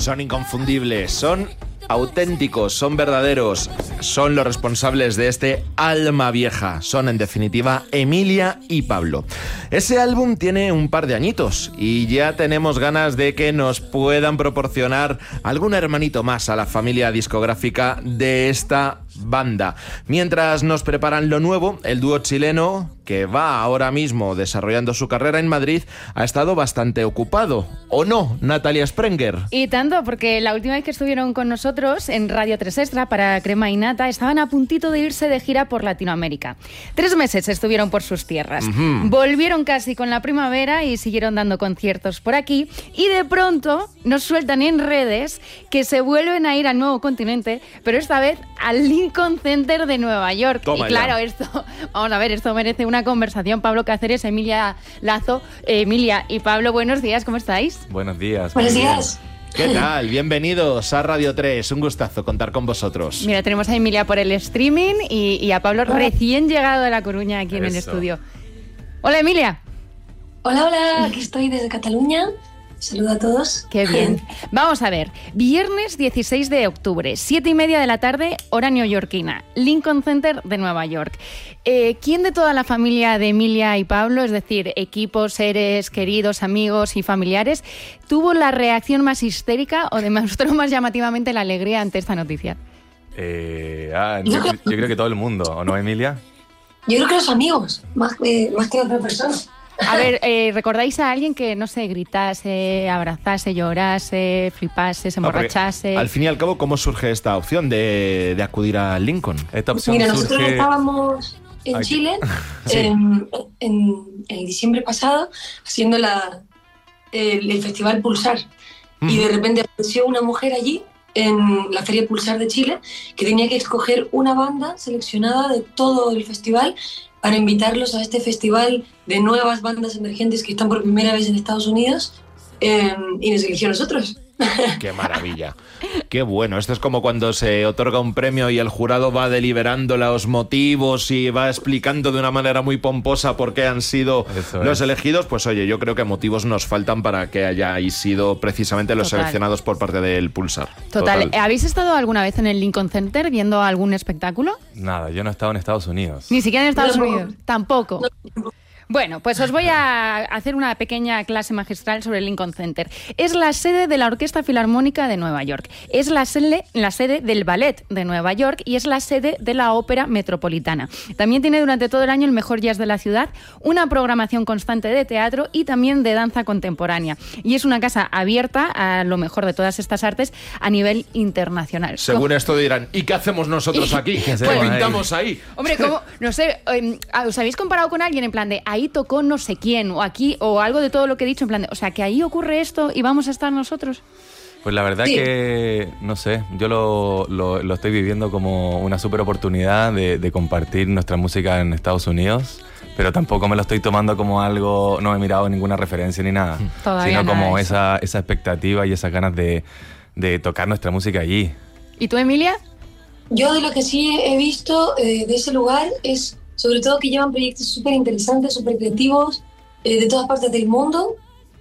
Son inconfundibles, son auténticos, son verdaderos, son los responsables de este alma vieja. Son, en definitiva, Emilia y Pablo. Ese álbum tiene un par de añitos y ya tenemos ganas de que nos puedan proporcionar algún hermanito más a la familia discográfica de esta banda. Mientras nos preparan lo nuevo, el dúo chileno, que va ahora mismo desarrollando su carrera en Madrid, ha estado bastante ocupado. ¿O no, Natalia Sprenger? Y tanto, porque la última vez que estuvieron con nosotros en Radio 3 Extra para Crema y Nata, estaban a puntito de irse de gira por Latinoamérica. 3 meses estuvieron por sus tierras. Volvieron casi con la primavera y siguieron dando conciertos por aquí. Y de pronto nos sueltan en redes que se vuelven a ir al nuevo continente, pero esta vez al Lincoln Center de Nueva York. Toma y claro, ya. vamos a ver, esto merece una conversación. Pablo Cáceres, Emilia Lazo. Emilia y Pablo, buenos días, ¿cómo estáis? Buenos días. Buenos días. ¿Qué tal? Bienvenidos a Radio 3. Un gustazo contar con vosotros. Mira, tenemos a Emilia por el streaming y a Pablo recién llegado de La Coruña aquí en el estudio. Hola, Emilia. Hola, hola, aquí estoy desde Cataluña. Saludo a todos. Qué bien. Vamos a ver, viernes 16 de octubre, 7:30 de la tarde, hora neoyorquina, Lincoln Center de Nueva York. ¿Quién de toda la familia de Emilia y Pablo, es decir, equipos, seres queridos, amigos y familiares, tuvo la reacción más histérica o demostró más llamativamente la alegría ante esta noticia? Yo creo que todo el mundo, ¿o no, Emilia? Yo creo que los amigos, más que otra persona. A ver, ¿recordáis a alguien que, no sé, gritase, abrazase, llorase, flipase, se emborrachase? Al fin y al cabo, ¿cómo surge esta opción de acudir a Lincoln? Esta opción Mira, nosotros surge... estábamos en Aquí. Chile Sí. en diciembre pasado haciendo el Festival Pulsar. Y de repente apareció una mujer allí en la Feria Pulsar de Chile que tenía que escoger una banda seleccionada de todo el festival para invitarlos a este festival de nuevas bandas emergentes que están por primera vez en Estados Unidos, y nos eligió a nosotros. ¡Qué maravilla! ¡Qué bueno! Esto es como cuando se otorga un premio y el jurado va deliberando los motivos y va explicando de una manera muy pomposa por qué han sido los elegidos. Pues oye, yo creo que motivos nos faltan para que hayáis sido precisamente los seleccionados por parte del Pulsar. Total. ¿Habéis estado alguna vez en el Lincoln Center viendo algún espectáculo? Nada, yo no he estado en Estados Unidos. Ni siquiera en Estados No. Unidos. Tampoco. Bueno, pues os voy a hacer una pequeña clase magistral sobre el Lincoln Center. Es la sede de la Orquesta Filarmónica de Nueva York, es la sede del Ballet de Nueva York y es la sede de la Ópera Metropolitana. También tiene durante todo el año el mejor jazz de la ciudad, una programación constante de teatro y también de danza contemporánea. Y es una casa abierta a lo mejor de todas estas artes a nivel internacional. Según esto dirán, ¿y qué hacemos nosotros aquí? ¿Qué pintamos ahí? Hombre, ¿cómo? No sé, ¿os habéis comparado con alguien en plan de ahí tocó no sé quién o aquí o algo de todo lo que he dicho en plan de, o sea, que ahí ocurre esto y vamos a estar nosotros? Pues la verdad que, no sé, yo lo estoy viviendo como una súper oportunidad de compartir nuestra música en Estados Unidos, pero tampoco me lo estoy tomando como algo, no he mirado ninguna referencia ni nada, Todavía sino nada como de eso. esa expectativa y esas ganas de tocar nuestra música allí. ¿Y tú, Emilia? Yo de lo que sí he visto de ese lugar es sobre todo que llevan proyectos súper interesantes, súper creativos, de todas partes del mundo,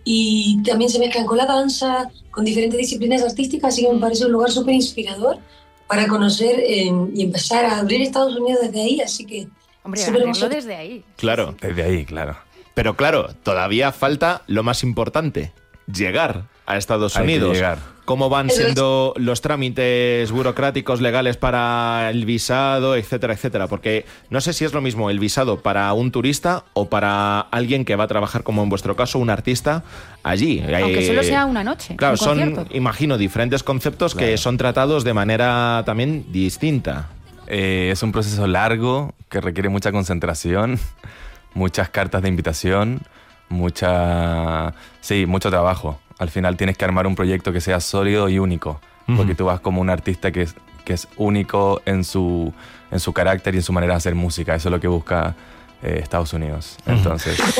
y también se mezclan con la danza, con diferentes disciplinas artísticas, así que me parece un lugar súper inspirador para conocer y empezar a abrir Estados Unidos desde ahí, así que... Hombre, súper abrirlo emocionante. desde ahí. Claro. Desde ahí, claro. Pero claro, todavía falta lo más importante, llegar a Estados Hay que Unidos. llegar. ¿Cómo van siendo los trámites burocráticos legales para el visado, etcétera, etcétera? Porque no sé si es lo mismo el visado para un turista o para alguien que va a trabajar, como en vuestro caso, un artista allí. Aunque solo sea una noche. Claro, un son, concierto. imagino, diferentes conceptos que son tratados de manera también distinta. Es un proceso largo que requiere mucha concentración, muchas cartas de invitación, mucho trabajo. Al final tienes que armar un proyecto que sea sólido y único, porque tú vas como un artista que es único en su carácter y en su manera de hacer música. Eso es lo que busca Estados Unidos. Entonces,